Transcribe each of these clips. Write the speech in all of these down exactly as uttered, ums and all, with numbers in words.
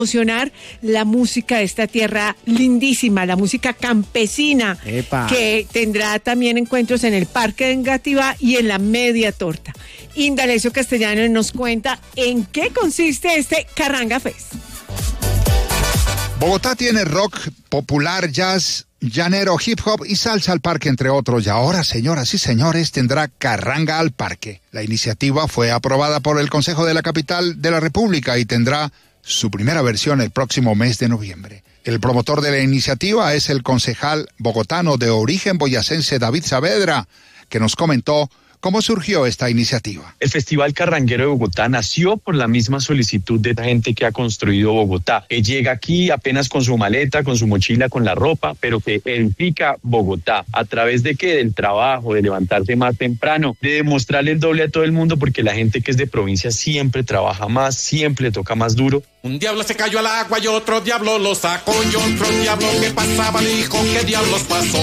promocionar la música de esta tierra lindísima, la música campesina, Epa. que tendrá también encuentros en el Parque de Engativá y en la Media Torta. Indalecio Castellano nos cuenta en qué consiste este Carranga Fest. Bogotá tiene rock popular, jazz, llanero, hip hop y salsa al parque, entre otros. Y ahora, señoras y señores, tendrá Carranga al parque. La iniciativa fue aprobada por el Consejo de la Capital de la República y tendrá su primera versión el próximo mes de noviembre. El promotor de la iniciativa es el concejal bogotano de origen boyacense David Saavedra, que nos comentó ¿cómo surgió esta iniciativa? El Festival Carranguero de Bogotá nació por la misma solicitud de la gente que ha construido Bogotá, que llega aquí apenas con su maleta, con su mochila, con la ropa, pero que edifica Bogotá. ¿A través de qué? Del trabajo, de levantarse más temprano, de demostrarle el doble a todo el mundo, porque la gente que es de provincia siempre trabaja más, siempre le toca más duro. Un diablo se cayó al agua y otro diablo lo sacó, y otro diablo que pasaba dijo, ¿qué diablos pasó?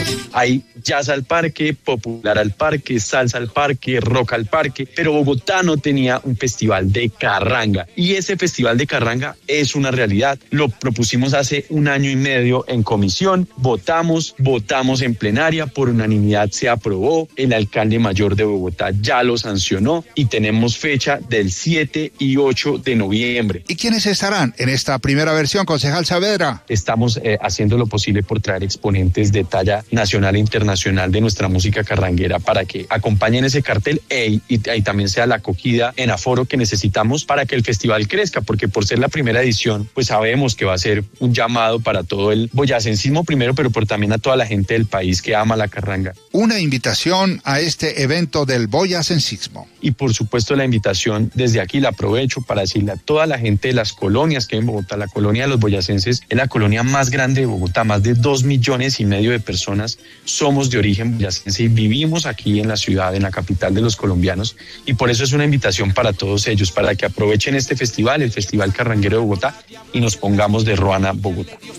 Hay jazz al parque, popular al parque, salsa al parque, rock al parque, pero Bogotá no tenía un festival de carranga, y ese festival de carranga es una realidad. Lo propusimos hace un año y medio en comisión, votamos, votamos en plenaria, por unanimidad se aprobó, el alcalde mayor de Bogotá ya lo sancionó y tenemos fecha del siete y ocho de noviembre. ¿Y quiénes estarán en esta primera versión, concejal Saavedra? Estamos eh, haciendo lo posible por traer exponentes de talla nacional e internacional de nuestra música carranguera para que acompañen ese cartel e, y, y también sea la acogida en aforo que necesitamos para que el festival crezca, porque por ser la primera edición, pues sabemos que va a ser un llamado para todo el boyacencismo primero, pero por también a toda la gente del país que ama la carranga. Una invitación a este evento del boyacencismo. Y por supuesto la invitación desde aquí la aprovecho para decirle a toda la gente de las colonias que hay en Bogotá. La colonia de los boyacenses es la colonia más grande de Bogotá, más de dos millones y medio de personas somos de origen boyacense y vivimos aquí en la ciudad, en la capital de los colombianos, y por eso es una invitación para todos ellos, para que aprovechen este festival, el Festival Carranguero de Bogotá, y nos pongamos de Ruana, Bogotá.